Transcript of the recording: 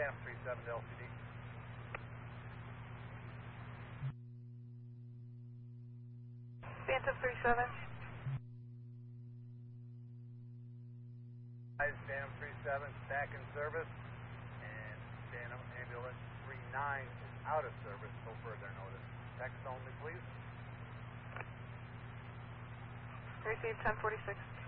Phantom 37 to LCD. Phantom 37. Phantom 37 back in service, and Phantom Ambulance 39 is out of service till further notice. Text only, please. Received 1046.